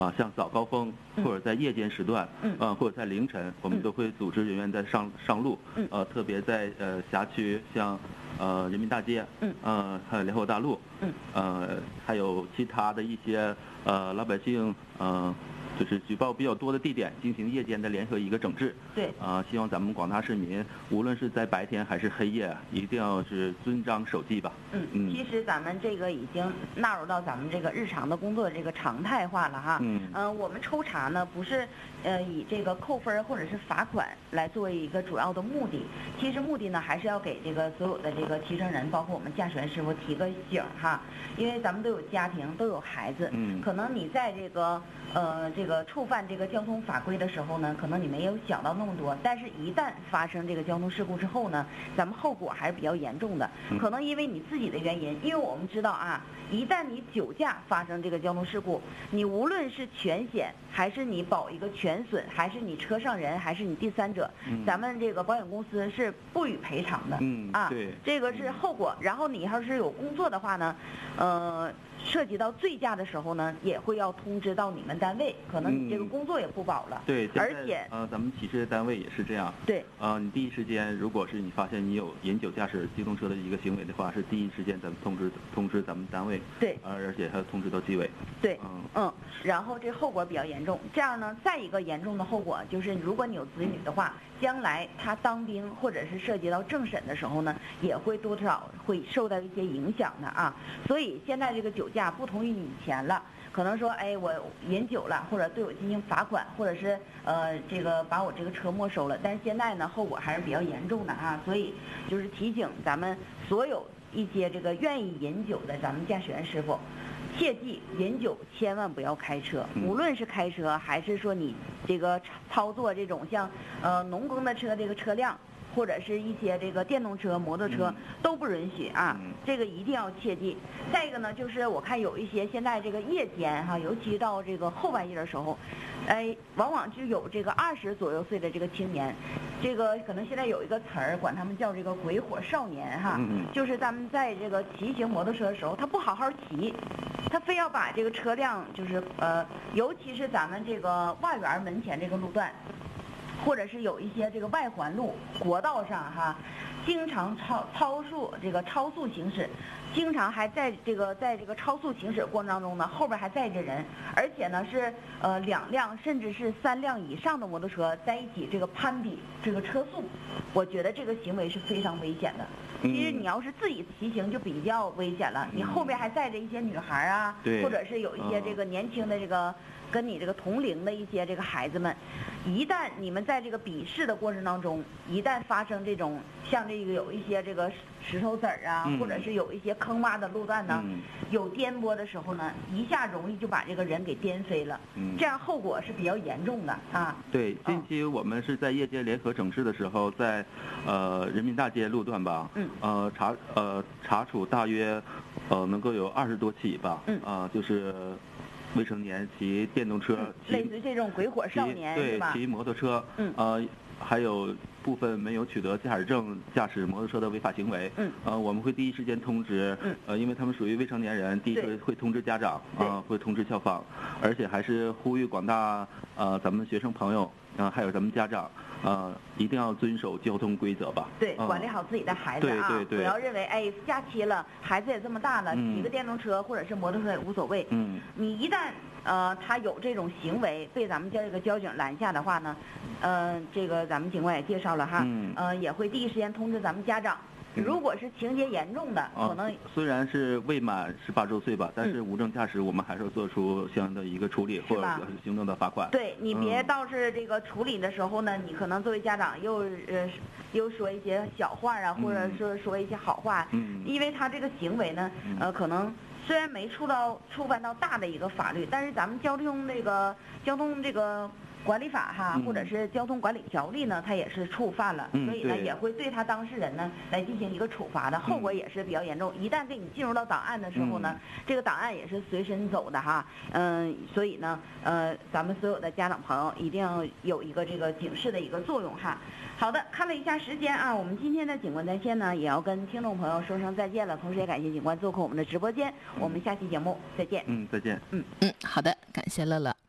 像早高峰或者在夜间时段，或者在凌晨，我们都会组织人员在上路，特别在辖区像人民大街，还有联合大路，还有其他的一些老百姓就是举报比较多的地点进行夜间的联合一个整治。 对。 希望咱们广大市民，无论是在白天还是黑夜，一定要是遵章守纪吧。 其实咱们这个已经纳入到咱们这个日常的工作这个常态化了哈。我们抽查呢不是以这个扣分或者是罚款来作为一个主要的目的，其实目的呢还是要给这个所有的这个骑乘人，包括我们驾驶员师傅提个醒哈，因为咱们都有家庭，都有孩子，可能你在这个触犯这个交通法规的时候呢，可能你没有想到那么多，但是一旦发生这个交通事故之后呢，咱们后果还是比较严重的。可能因为你自己的原因，因为我们知道啊，一旦你酒驾发生这个交通事故，你无论是全险，还是你保一个全损，还是你车上人，还是你第三者，咱们这个保险公司是不予赔偿的。 对， 这个是后果。然后你要是有工作的话呢，涉及到醉驾的时候呢，也会要通知到你们单位，可能你这个工作也不保了。 对， 而且咱们企事单位也是这样。 对。 你第一时间，如果是你发现你有饮酒驾驶机动车的一个行为的话，是第一时间咱们通知咱们单位。 对。 而且还要通知到纪委。 对。然后这后果比较严重。这样呢，再一个严重的后果就是，如果你有子女的话，将来他当兵或者是涉及到政审的时候呢，也会多少会受到一些影响的啊。所以现在这个酒驾不同于以前了，可能说我饮酒了，或者对我进行罚款，或者是这个把我这个车没收了，但是现在呢后果还是比较严重的啊。所以就是提醒咱们所有一些这个愿意饮酒的咱们驾驶员师傅，切记饮酒千万不要开车，无论是开车还是说你这个操作这种像农耕的车这个车辆，或者是一些这个电动车、摩托车都不允许啊，这个一定要切记。再一个呢，就是我看有一些现在这个夜间哈，尤其到这个后半夜的时候，往往就有这个20左右岁的这个青年，这个可能现在有一个词儿管他们叫这个鬼火少年哈，就是咱们在这个骑行摩托车的时候，他不好好骑，他非要把这个车辆就是尤其是咱们这个万源门前这个路段，或者是有一些这个外环路、国道上哈，经常超速行驶，经常还在这个超速行驶过程当中呢，后边还载着人，而且呢是2辆甚至是3辆以上的摩托车在一起这个攀比这个车速，我觉得这个行为是非常危险的。其实你要是自己骑行就比较危险了，你后边还载着一些女孩啊，或者是有一些这个年轻的这个跟你这个同龄的一些这个孩子们，一旦你们在这个比试的过程当中，一旦发生这种像这个有一些这个石头子儿啊，或者是有一些坑洼的路段呢，有颠簸的时候呢，一下容易就把这个人给颠飞了，这样后果是比较严重的啊。 对，近期我们是在夜间联合整治的时候，在人民大街路段吧，查处大约能够有20多起吧，就是未成年骑电动车， 类似于这种鬼火少年是吧？ 骑摩托车，还有部分没有取得驾驶证驾驶摩托车的违法行为，我们会第一时间通知，因为他们属于未成年人，第一时会通知家长，会通知校方，而且还是呼吁广大咱们学生朋友，还有咱们家长，一定要遵守交通规则吧。 对，管理好自己的孩子啊，不要认为假期了，孩子也这么大了，骑个电动车或者是摩托车也无所谓。你一旦他有这种行为被咱们这个交警拦下的话呢，这个咱们警官也介绍了哈，也会第一时间通知咱们家长。如果是情节严重的，可能虽然是未满18周岁吧，但是无证驾驶我们还是要做出相应的一个处理或者行政的罚款。 对，你别倒是这个处理的时候呢，你可能作为家长又说一些小话啊，或者是说一些好话，因为他这个行为呢，可能虽然没触犯到大的一个法律，但是咱们交通这个管理法哈，或者是交通管理条例呢，它也是触犯了，所以呢也会对他当事人呢来进行一个处罚的，后果也是比较严重。一旦给你进入到档案的时候呢，这个档案也是随身走的哈，所以呢，咱们所有的家长朋友一定要有一个这个警示的一个作用哈。好的，看了一下时间啊，我们今天的警官在线呢也要跟听众朋友说声再见了，同时也感谢警官做客我们的直播间，我们下期节目再见。 再见。 好的，感谢乐乐。